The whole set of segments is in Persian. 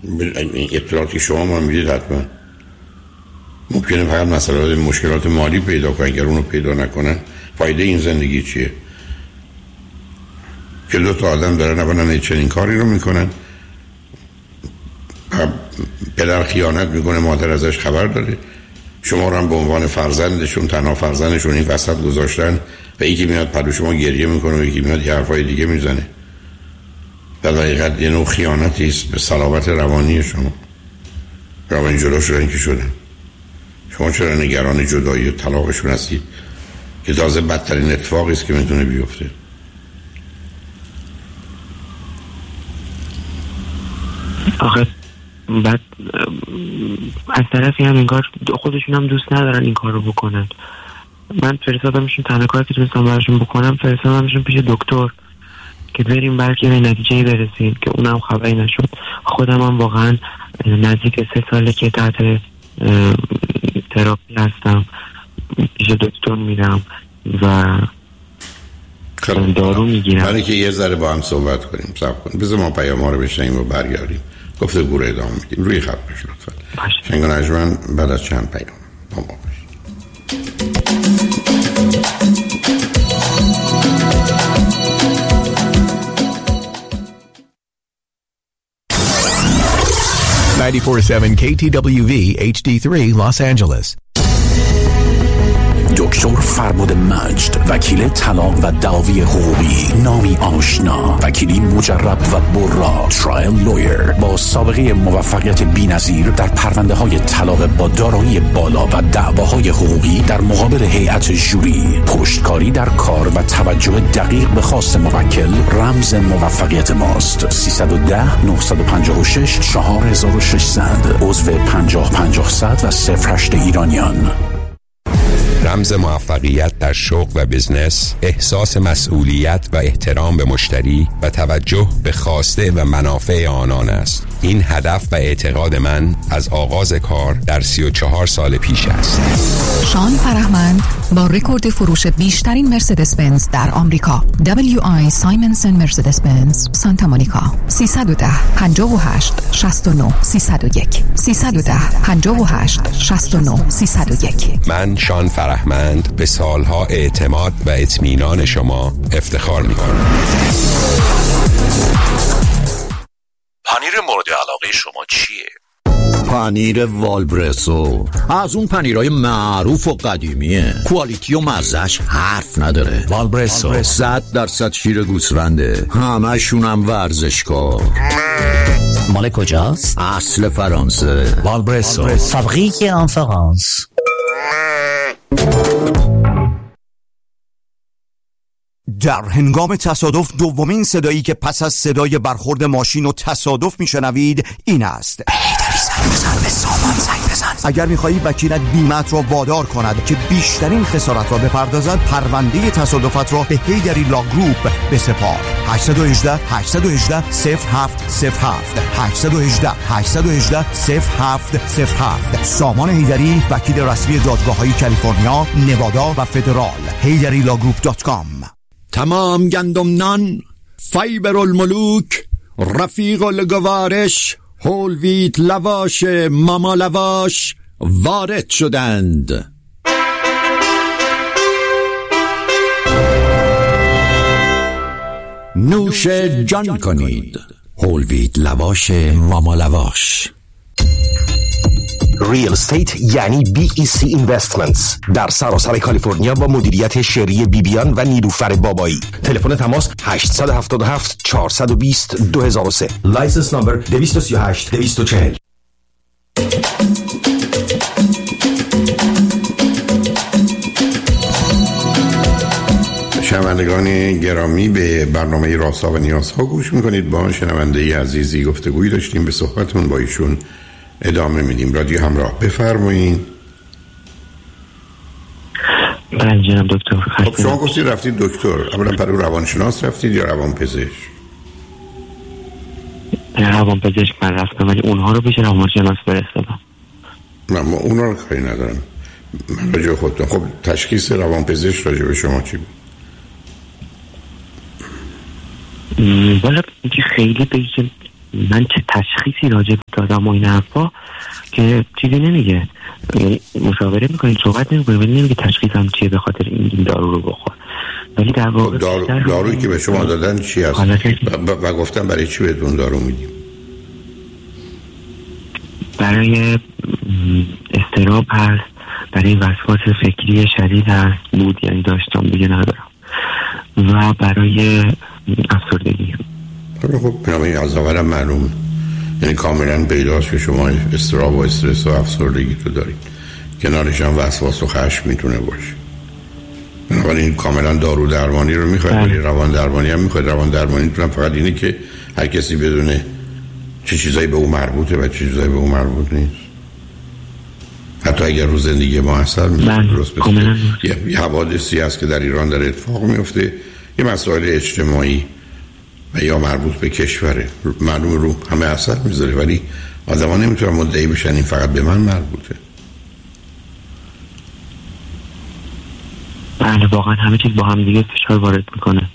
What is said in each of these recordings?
اطلاعاتی شما ما میدید حتما ممکنه فقط مسئله مشکلات مالی پیدا کنن. اگر اونو پیدا نکنن فایده این زندگی چیه که دو تا آدم دارن اولا چنین کاری رو میکنن، پدر خیانت میکنه، مادر ازش خبر داره، شما رو هم به عنوان فرزندشون، تنها فرزندشون این وسط گذاشتن و یکی میاد پلو شما گریه میکنه و یکی میاد یه حرفای دیگه میزنه. در حقیقت یه نوع خیانتی است به سلامت روانی شما. روانی جدا شدن که شدن. شما چرا نگران جدایی و طلاقشون هستید که تازه بدترین اتفاقی است که میتونه بیفته؟ آخه بعد از طرفی هم انگار خودشون هم دوست ندارن این کار رو بکنن. من فرستادمشون، تنها کاری که تونستم براشون بکنم فرستادمشون پیش دکتر که بریم بلکه به نتیجه‌ای برسیم که اونم خبری نشد. خودم هم واقعا نزدیک 3 ساله که تحت تراپی هستم، پیش دکتر میرم و دارو میگیرم. برای که یه ذره با هم صحبت کنیم، صبر کنیم، بذار ما پیام‌ها رو بشنویم و برگردیم گفتگو رو ادامه میدیم. روی خط باش لطفا. شنگ و نجمن بعد از چند پیام با ما باشید. 94.7 KTWV HD3 Los Angeles. دکتر فربد مجد، وکیل طلاق و دعاوی حقوقی، نامی آشنا، وکیلی مجرب و برا، ترایل لویر با سابقه موفقیت بی‌نظیر در پرونده‌های طلاق با دارایی بالا و دعواهای حقوقی در مقابل هیئت ژوری، پشتکاری در کار و توجه دقیق به خواست موکل رمز موفقیت ماست. 310 956 4600 عضو 50-50 و 08 ایرانیان. رمز موفقیت در شغل و بزنس احساس مسئولیت و احترام به مشتری و توجه به خواسته و منافع آنان است. این هدف و اعتقاد من از آغاز کار در 34 سال پیش است. شان فرهمند با رکورد فروش بیشترین مرسدس بنز در آمریکا، WI سایمنسن مرسدس بنز سانتا مونیکا، 310 58 69 301 310 58 69 301. من شان فرهمند به سالها اعتماد و اطمینان شما افتخار می‌کنم. پنیر مورد علاقه شما چیه؟ پنیر والبرسو، از اون پنیرهای معروف و قدیمیه، کوالیتی و مزهش حرف نداره. والبرسو 100% شیر گوسفنده، همشون هم ورزشکار. مال کجاست؟ اصل فرانسه. والبرسو فابریک ان فرانس. در هنگام تصادف دومین صدایی که پس از صدای برخورد ماشین و تصادف میشنوید این است: هیدری زنگ بزن، به سامان زنگ بزن. اگر میخواهی وکیلت بیمت را وادار کند که بیشترین خسارت را بپردازد، پرونده تصادفت را به هیدری لا گروپ بسپار. 818 818 0707 818 818 0707. سامان هیدری، وکیل رسمی دادگاه‌های کالیفرنیا، نوادا و فدرال. HeyDariLawGroup.com. تمام گندم نان، فیبر الملوک، رفیق الگوارش، هول ویت لواش، ماما لواش وارد شدند. نوش جان کنید. هول ویت لواش، ماما لواش. ریل استیت یعنی BEC اینوستمنتس در سراسر کالیفرنیا با مدیریت شری بیبیان و نیلوفر بابایی. تلفن تماس 877 420 2003. لایسنس نمبر 238 240. شنوندگان گرامی، به برنامه راسا و نیازها گوش میکنید. با شنونده عزیزی گفتگویی داشتیم، به صحبتون با ایشون ادامه میدیم. رادیو همراه، بفرمایید. بله جناب دکتر. خب شما گفتید رفتید دکتر، اولا برای روانشناس رفتید یا روانپزشک؟ روانپزشک من رفتم، ولی اونها رو پیش روانشناس فرستادم. من اونها رو کاری ندارم، من راجع خودتون. خب تشخیص روانپزشک راجع به شما چی بود؟ والا خیلی من چه تشخیصی راجع به دادم و این حرفا که چیزی نمیگه، مشاوره میکنیم، صحبت نمیکنیم، ولی نمیگه تشخیصم چیه به خاطر این دارو رو بخور. ولی در واقع دارویی که به شما دادن چی هست و گفتم برای چی بهتون دارو میدیم؟ برای اضطراب هست، برای وسواس فکری شدید هست، بود یعنی داشتم دیگه ندارم، و برای افسردگی. خب این از اولم معلوم، یعنی کاملا پیداست که شما اضطراب و استرس و افسردگی رو دارید، کنارش هم وسواس و خشم میتونه باشه. بنابراین کاملا دارو درمانی رو میخواید، ولی روان درمانی هم میخواید. روان درمانی تونم فقط اینه که هر کسی بدونه چه چیزایی به او مربوطه و چه چیزایی به او مربوط نیست. حتی اگر رو زندگی ما اثر میذاره. درست یه حوادثی هست که در ایران در اتفاق میفته، یه مسائل اجتماعی و یا مربوط به کشوره، معلوم رو همه اثر میذاره، ولی آدم ها نمیتونن مدعی بشن این فقط به من مربوطه. بله واقعا همه چیز با هم دیگه فشار وارد میکنه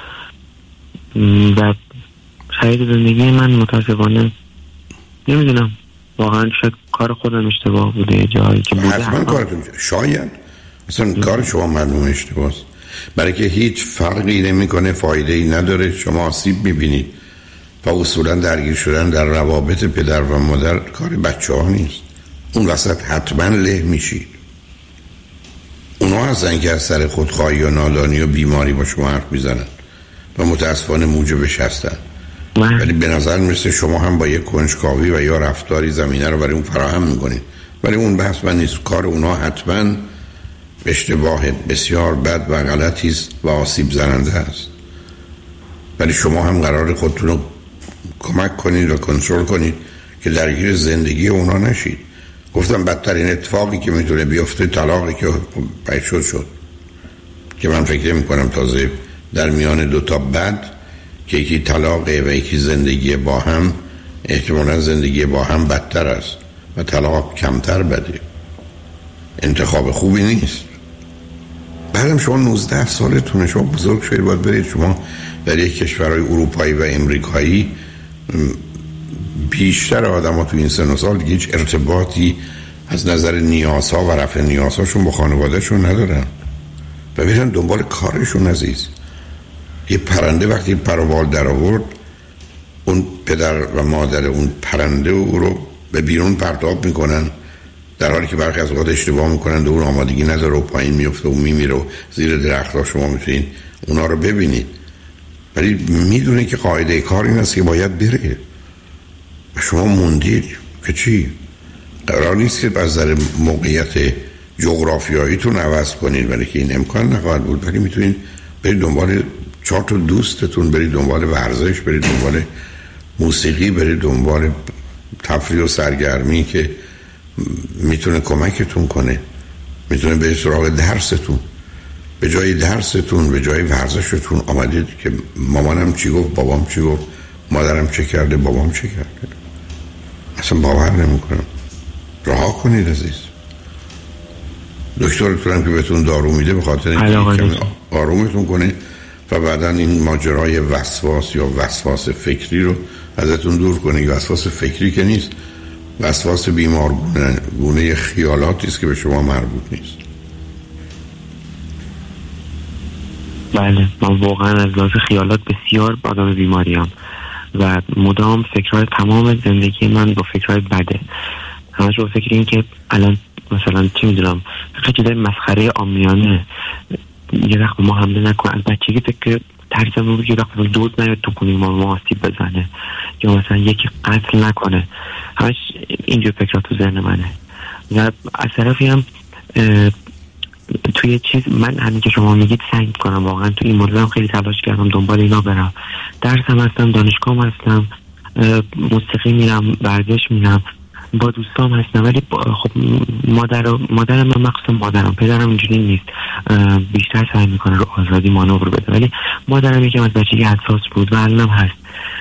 و شاید زندگی من متاسفانه نمیدونم، واقعا شاید کار خودم اشتباه بوده، جایی که بوده حتما کارتون شاید اصلا کار شما معلوم اشتباهه، برای که هیچ فرقی نمیکنه، فایده ای نداره، شما آسیب میبینید و اصولا درگیر شدن در روابط پدر و مادر کار بچه ها نیست، اون وسط حتما له میشید. اونا هستن که از سر خودخواهی و نادانی و بیماری با شما حرف میزنن و متاسفانه موجبش هستن، ولی به نظر میرسه شما هم با یک کنجکاوی و یا رفتاری زمینه رو برای اون فراهم میکنید، ولی اون بحث من نیست. کار اونا حتما اشتباه بسیار بد و غلطی است و آسیب زننده است، ولی شما هم قرار خودتون رو کمک کنید و کنترل کنید که درگیر زندگی اونا نشید. گفتم بدترین اتفاقی که میتونه بیفته طلاقی که باید شد که من فکر میکنم تازه در میان دوتا بد که یکی طلاقه و یکی زندگی با هم، احتمالا زندگی با هم بدتر است و طلاق کمتر بده. انتخاب خوبی نیست. بعدم شما 19 سالتونه، شما بزرگ شدید، باید برید شما در یک کشورهای اروپایی و امریکایی بیشتر آدم ها تو این سن و سال دیگه هیچ ارتباطی از نظر نیازها و رفع نیازهاشون با خانوادهشون ندارن و بیرن دنبال کارشون. عزیز، یه پرنده وقتی پروبال در آورد، اون پدر و مادر اون پرنده او رو به بیرون پرتاب میکنن، در حالی که برخی از اوقات اشتباه میکنن و اون آمادگی نداره و پایین میفته و میمیره و زیر درخت‌ها شما میتونید اونا رو ببینید، ولی میدونه که قاعده کار این است که باید بره و شما موندید که چی؟ قرار نیست که از نظر موقعیت جغرافیاییتون عوض کنید، ولی که این امکان نخواهد بود، ولی میتونید برید دنبال 4 تا دوستتون، برید دنبال ورزش، برید دنبال موسیقی، برید دنبال تفریح و سرگرمی که میتونه کمکتون کنه، میتونه به سراغ درستون. به جای درستون، به جای ورزشتون آمدید که مامانم چی گفت، بابام چی گفت، مادرم چه کرده، بابام چه کرده. اصلا باور نمیکنم. رها کنید عزیز. دکترتون هم که بهتون دارو میده به خاطر اینکه آرومتون کنه و بعدا این ماجرای وسواس یا وسواس فکری رو ازتون دور کنه. وسواس فکری که نیست، وسواس بیمارگونه خیالاتی است که به شما مربوط نیست. بله، من واقعا از لحاظ خیالات بسیار آدم بیماریم و مدام فکرهای تمام زندگی من با فکرهای بده، همش با فکر این که الان مثلا چی میدونم خیلی چیزای مسخره عامیانه یه وقت ما حمله نکن. از بچگی فکر ترسم رو بود که وقت دوز نیاد تو خونه ما آسیب بزنه یا مثلا یکی قتل نکنه، همش اینجور فکرات تو ذهن منه. و از طرفی هم توی چیز من همین که شما میگید سعی کنم واقعا توی این موردم خیلی تلاش کردم دنبال اینا برم، درسم هستم، دانشگاهم هستم، موسیقی میرم، ورزش میرم، با دوستام هستم، ولی خب مادرم من مخصوصا مادرم، پدرم اینجوری نیست، بیشتر سعی میکنه رو آزادی مانور بده، ولی مادرم یکم از بچگی حساس بود و الانم هست.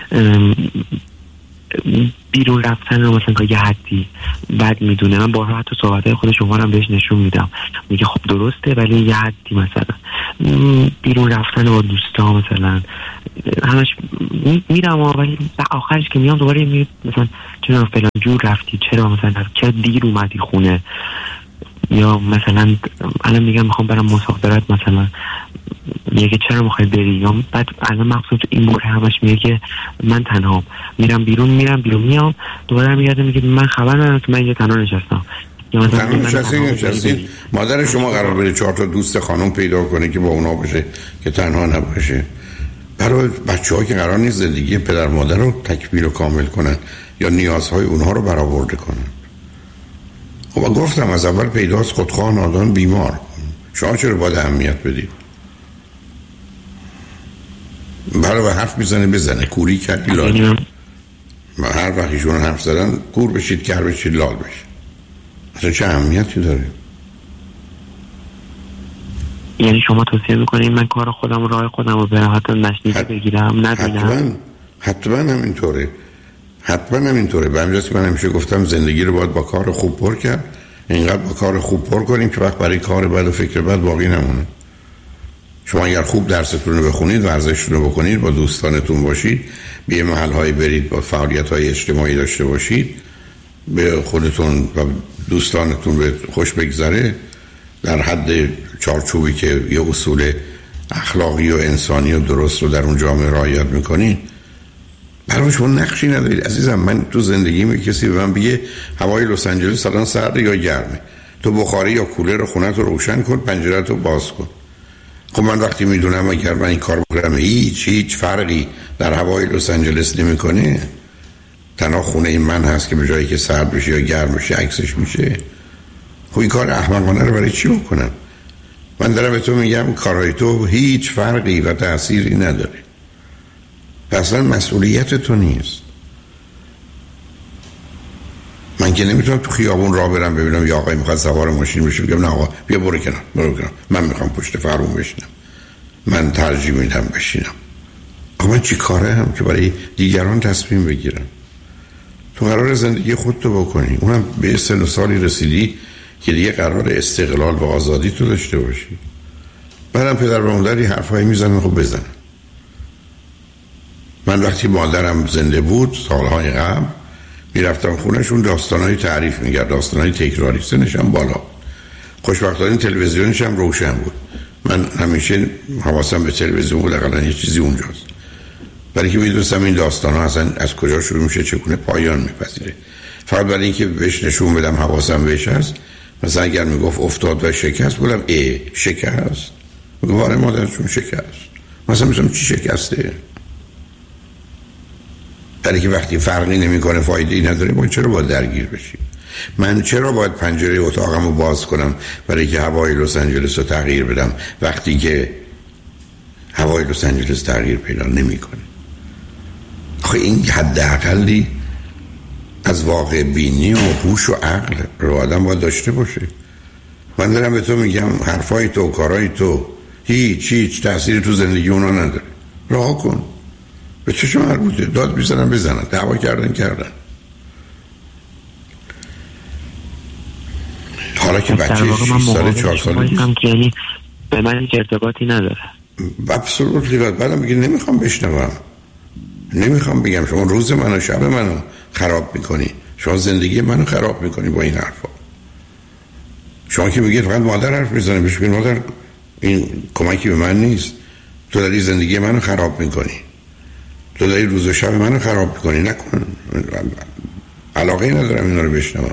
بیرون رفتن رو مثلا که یه حدی بد میدونه. من بارها حتی صحبتهای خود شما رو بهش نشون میدم، میگه خب درسته ولی یه حدی مثلا، بیرون رفتن با دوستا مثلا همش میرم ولی آخرش که میام دوباره مثلا چرا فلان جور رفتی، چرا مثلا چرا دیر اومدی خونه، یا مثلا الان میگم میخوام برم مسافرت مثلا میگه که چرا میخوای بری، یا بعد الان مخصوص این موقع همش میگه که من تنهام میرم بیرون میام دوباره میگه میگه من خبر ندارم که من اینجا تنها نشستم. نشستین مادر شما قرار بره 4 تا دوست خانم پیدا کنه که با اونا باشه که تنها نباشه. برای بچه‌ها که قرار نیست زندگی پدر مادر رو تکمیل و کامل کنن یا نیازهای اونها رو برآورده کنن. خب گفتم از اول پیداست خودخواه، نادان، بیمار. شما چرا باید اهمیت بدید؟ برای حرف بزنه کوری کردی لال. هر وقت ایشون حرف زدن کور بشید کر بشید لال بشید. اصلا چه اهمیتی داره؟ یعنی شما توصیه میکنید من کار خودم و راه خودم رو برم، حتی نشنیده بگیرم نبینم؟ حتما همینطوره. به همین جاست من همیشه گفتم زندگی رو باید با کار خوب پر کرد، اینقدر با کار خوب پر کنیم که وقت برای کار بد و فکر بد باقی نمونه. شما اگر خوب درستون رو بخونید، ورزشتون رو بکنید، با دوستانتون باشید، به محل‌های برید، با فعالیت‌های اجتماعی داشته باشید، به خودتون و دوستانتون به خوش بگذره در حد چارچوبی که یه اصول اخلاقی و انسانی و درست رو در اون جامعه رعایت میکنین، برای شما نقشی ندارید. عزیزم من تو زندگیم کسی به من بگه هوای لس آنجلس الان سرده یا گرمه، تو بخاری یا کولر خونت رو روشن کن، پنجره‌ت رو باز کن. خب من وقتی میدونم اگر من این کار بکنم هیچ فرقی در هوای لس آنجلس نمیکنه، تنها خونه این من هست که به جایی که سرد بشه یا گرم بشه عکسش میشه، خب این کار احمقانه رو برای چی بکنم؟ من دارم به تو میگم کارهای تو هیچ فرقی و تأثیری نداره، اصلا مسئولیت تو نیست. من که نمیتونم تو خیابون راه برم ببینم یا آقای میخواد سوار ماشین بشه بگم نه آقا بیا برو کنار من میخوام پشت فرمون بشینم، من ترجیح میدم بشینم. آقا من چی کاره هم که برای دیگران تصمیم بگیرم؟ تو قرار زندگی خودتو بکنی، اونم به سن و سالی رسیدی که دیگه قرار استقلال و آزادی تو داشته باشی. بعدم پدر و مادری حرفایی میزنن، خب بزنن. من وقتی مادرم زنده بود سالهای قبل میرفتم خونهشون، داستانهای تعریف میگرد، داستانهای تکراری، سنشم بالا، خوشبختانه تلویزیونش هم روشن بود. من همیشه حواسم به تلویزیون بود، اقلا یه چیزی اونجاست، برای که میدونستم این داستانها اصلا از کجا شروع میشه چگونه پایان میپذیره. فقط برای اینکه بهش نشون بدم حواسم بهش هست. مثلا اگر میگفت افتاد و شکست، بودم شکست؟ میگم آره مادرشون شکست. مثلا میگم چی شکسته؟ برای که وقتی فرقی نمیکنه فایده ای نداره، من چرا باید درگیر بشیم؟ من چرا باید پنجره اتاقم رو باز کنم برای که هوای لس آنجلس رو تغییر بدم وقتی که هوای لس آنجلس تغییر پیدا نمیکنه؟ آخه این حداقلی از واقع بینی و هوش و عقل رو آدم باید داشته باشه. من دارم به تو میگم حرفای تو کارهای تو هیچ تأثیری تو زندگی اونا نداره. رها کن، به چه شما مربوطه؟ داد بزنن دعوا کردن. حالا که بچه 6 ساله 4 ساله یعنی به من هیچ ارتباطی نداره. ابسولوتلی. بعدم میگه نمیخوام بشنوم، نمیخوام بگم. شما روز منو شب منو خراب میکنی، شما زندگی منو خراب میکنی با این حرفا. شما که میگید فقط مادر حرف میزنه، بهش بگید مادر این کمکی به من نیست، تو داری زندگی منو خراب میکنی، تو داری روز و شب منو خراب میکنی، نکن. علاقه ندارم اینا رو بشنوم.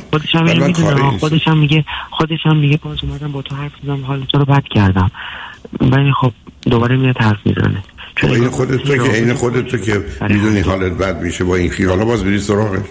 خودش هم میگه باز اومدم با تو حرف زدم، حال تو رو بد کردم، ولی خب دوباره میاد حرف میزنه. این خودت تو که میدونی حالت بد میشه با این خیالا، باز بری سراغش.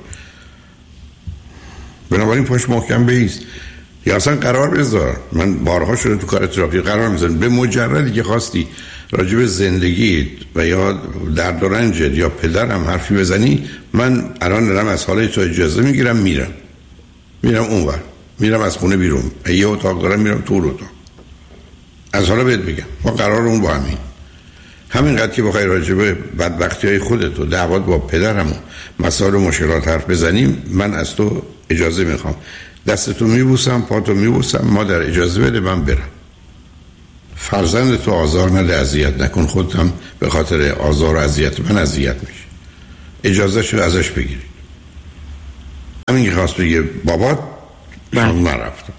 بنابراین پاش محکم بایست، یا اصلا قرار بذار. من بارها شده تو کار تراپی قرار میذارم، به مجردی که خواستی راجع به زندگی و یا درد و رنجت یا پدرم حرفی بزنی، من الان دارم از حال تو اجازه میگیرم، میرم اونور، میرم از خونه بیرون، یه اتاق دارم میرم تو اتاق. از حالا بهت بگم ما قرارمون با همینقدر که بخوای راجع به بدبختی‌های خودت و دعوات با پدرم و مسائل و مشکلات حرف بزنیم، من از تو اجازه میخوام. دستتو میبوسم، پاتو میبوسم، مادر اجازه بده من برم. فرزند تو آزار نده، اذیت نکن، خودت هم به خاطر آزار و اذیت من اذیت میشه. اجازه شو ازش بگیرید. همین که خواست بگه بابات من نرفتم.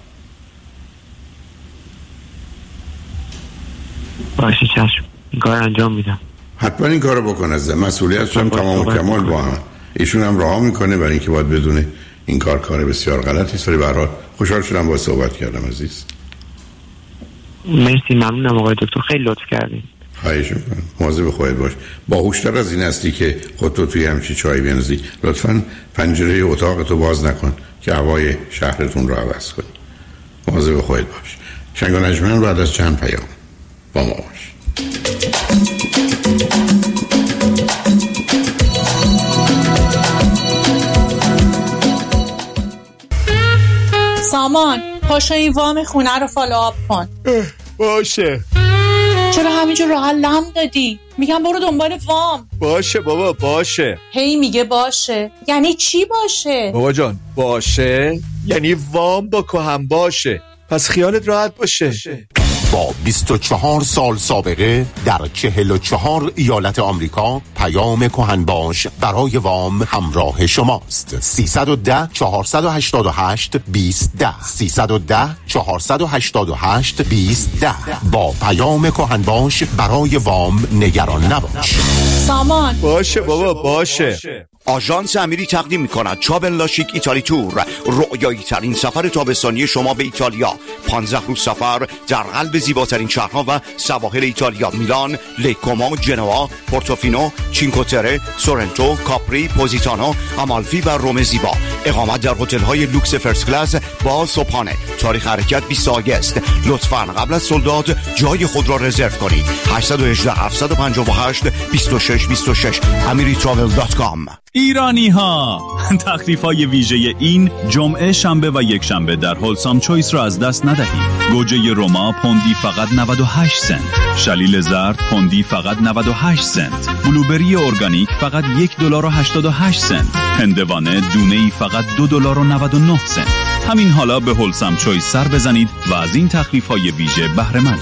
باشه چشم، این کار انجام میدم. حتما این کارو بکن. از مسئولیتش هم تمام و کمال با هم. ایشون هم رها میکنه برای اینکه باید بدونه این کار بسیار غلطی است. ولی به هر حال خوشحال شدم با صحبت کردم عزیز. مرسی، ممنونم آقای دکتر، خیلی لطف کردین. خواهش میکنم. مواظب خودت باش. باهوشتر از این هستی که خودتو توی همچین چای بنزی. لطفاً پنجره اتاقتو باز نکن که هوای شهرتون رو عوض کنی. مواظب خودت باش. شنگ و نجمن بعد از چند پیام با ما باش. سامان پاشو این وام خونه رو فالوآپ کن. باشه. چرا همینجور راه لم دادی؟ میگم برو دنبال وام. باشه بابا باشه. هی میگه باشه. یعنی چی باشه؟ بابا جان باشه یعنی وام با کهم باشه. پس خیالت راحت باشه. با 24 سال سابقه در 44 ایالت آمریکا، پیام کهنباش برای وام همراه شماست. 310 488 2010 310 488 2010. با پیام کهنباش برای وام نگران نباش. سامان باشه بابا باشه. آژانس امیری تقدیم می‌کند چابل لاشیک ایتالی تور، رؤیایی ترین سفر تابستانی شما به ایتالیا. 15 روز سفر در قلب زیباترین شهرها و سواحل ایتالیا: میلان، لیکومو، جنوا، پورتوفینو، چینکوتره، سورنتو، کاپری، پوزیتانو، آمالفی و روم زیبا. اقامت در هتل‌های لوکس فرست کلاس با صبحانه. تاریخ حرکت 20 آگوست. لطفاً قبل از سولداد جای خود را رزرو کنید. 818 758 2626 amiritravel.com. ایرانی ها، تخفیف های ویژه این جمعه، شنبه و یک شنبه در هولسام چویس را از دست ندهید. گوجه روما پوندی فقط 98 سنت، شلیل زرد پوندی فقط 98 سنت، بلوبری ارگانیک فقط $1.88 سنت، هندوانه دونه‌ای فقط $2.99 سنت. همین حالا به هولسام چویس سر بزنید و از این تخفیف های ویژه بهره مند